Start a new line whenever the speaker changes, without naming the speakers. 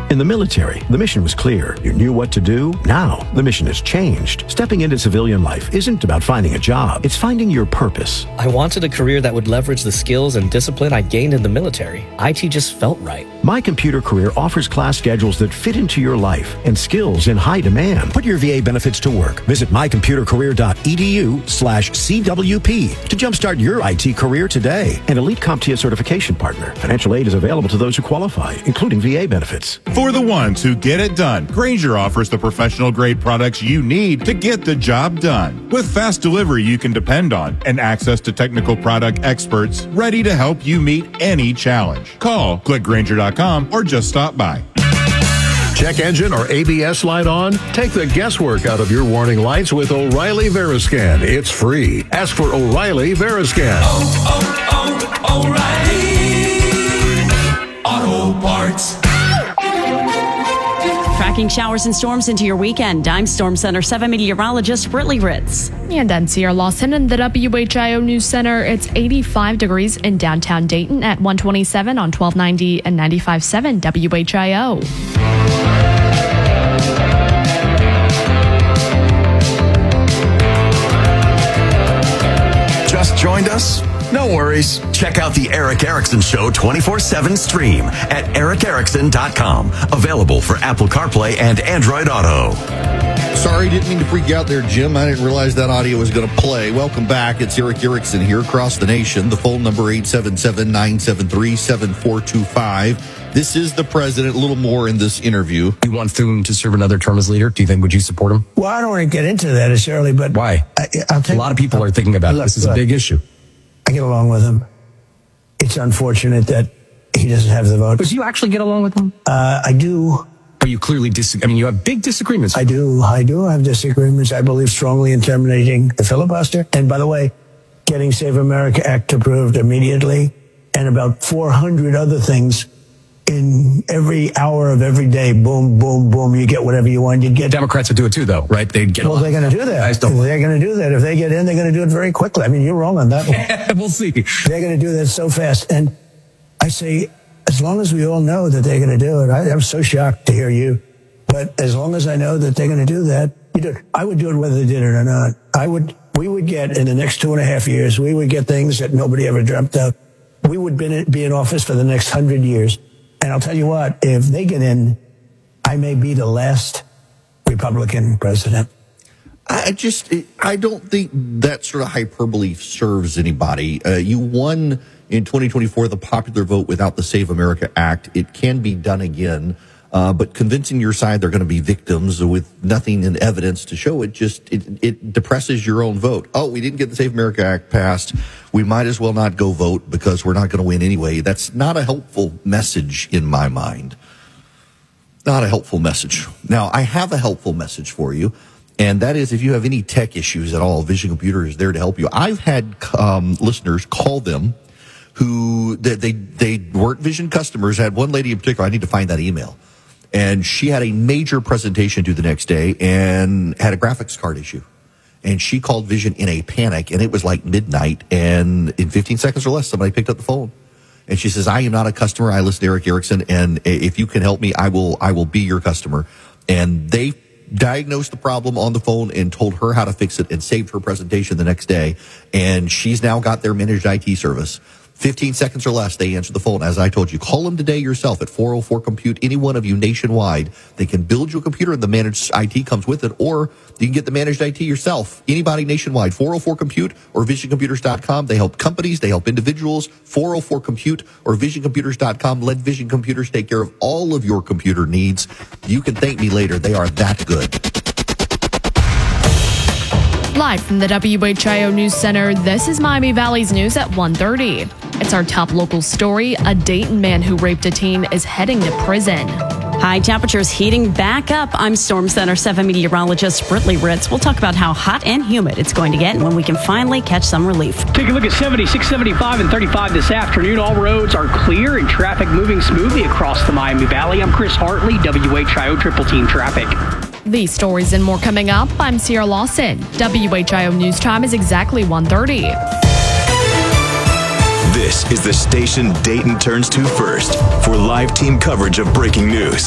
In the military, the mission was clear. You knew what to do. Now, the mission has changed. Stepping into civilian life isn't about finding a job. It's finding your purpose.
I wanted a career that would leverage the skills and discipline I gained in the military. IT just felt right.
My Computer Career offers class schedules that fit into your life and skills in high demand. Put your VA benefits to work. Visit mycomputercareer.edu/CWP to jumpstart your IT career today. An elite CompTIA certification partner. Financial aid is available to those who qualify, including VA benefits.
For the ones who get it done, Grainger offers the professional-grade products you need to get the job done. With fast delivery you can depend on and access to technical product experts ready to help you meet any challenge. Call, click Grainger.com, or just stop by.
Check engine or ABS light on? Take the guesswork out of your warning lights with O'Reilly Veriscan. It's free. Ask for O'Reilly Veriscan.
O'Reilly Auto Parts.
Tracking showers and storms into your weekend. I'm Storm Center 7 meteorologist Brittany Ritz.
And I'm Sierra Lawson in the WHIO News Center. It's 85 degrees in downtown Dayton at 127 on 1290 and 95.7 WHIO.
Just joined us? No worries. Check out the Eric Erickson Show 24/7 stream at ericerickson.com. Available for Apple CarPlay and Android Auto.
Sorry, didn't mean to freak you out there, Jim. I didn't realize that audio was going to play. Welcome back. It's Eric Erickson here across the nation. The phone number 877-973-7425. This is the president. A little more in this interview.
You want Thune to serve another term as leader? Do you think, would you support him?
Well, I don't want to get into that necessarily, but
why?
I'll take
a lot of people are thinking about it. This is a big issue.
I get along with him. It's unfortunate that he doesn't have the vote.
But do you actually get along with him?
I do.
But you clearly disagree. I mean, you have big disagreements.
I do have disagreements. I believe strongly in terminating the filibuster. And by the way, getting Save America Act approved immediately and about 400 other things in every hour of every day. Boom, boom, boom. You get whatever you want. You get.
Democrats would do it too, though, right? They'd get.
Well, they're going to do that. They're going to do that. If they get in, they're going to do it very quickly. I mean, you're wrong on that one.
We'll see.
They're going to do that so fast. And I say, as long as we all know that they're going to do it, I'm so shocked to hear you. But as long as I know that they're going to do that, you do it. I would do it whether they did it or not. We would get in the next 2.5 years, we would get things that nobody ever dreamt of. We would be in office for the next 100 years. And I'll tell you what, if they get in, I may be the last Republican president.
I don't think that sort of hyperbole serves anybody. You won in 2024 the popular vote without the Save America Act. It can be done again. But convincing your side they're going to be victims with nothing in evidence to show it, it depresses your own vote. Oh, we didn't get the Save America Act passed. We might as well not go vote because we're not going to win anyway. That's not a helpful message in my mind. Not a helpful message. Now, I have a helpful message for you, and that is if you have any tech issues at all, Vision Computer is there to help you. I've had listeners call them who they weren't Vision customers. I had one lady in particular, I need to find that email. And she had a major presentation due the next day and had a graphics card issue. And she called Vision in a panic, and it was like midnight. And in 15 seconds or less, somebody picked up the phone. And she says, I am not a customer. I listen to Eric Erickson, and if you can help me, I will be your customer. And they diagnosed the problem on the phone and told her how to fix it and saved her presentation the next day. And she's now got their managed IT service. 15 seconds or less, they answer the phone. As I told you, call them today yourself at 404-COMPUTE. Any one of you nationwide, they can build you a computer and the managed IT comes with it, or you can get the managed IT yourself. Anybody nationwide, 404-COMPUTE or visioncomputers.com. They help companies, they help individuals. 404-COMPUTE or visioncomputers.com. Let Vision Computers take care of all of your computer needs. You can thank me later. They are that good.
Live from the WHIO News Center, this is Miami Valley's News at 1:30. It's our top local story. A Dayton man who raped a teen is heading to prison.
High temperatures heating back up. I'm Storm Center 7 meteorologist Brittany Ritz. We'll talk about how hot and humid it's going to get and when we can finally catch some relief.
Take a look at 76, 75, and 35 this afternoon. All roads are clear and traffic moving smoothly across the Miami Valley. I'm Chris Hartley, WHIO Triple Team Traffic.
These stories and more coming up. I'm Sierra Lawson. WHIO News Time is exactly 1:30.
This is the station Dayton turns to first for live team coverage of breaking news.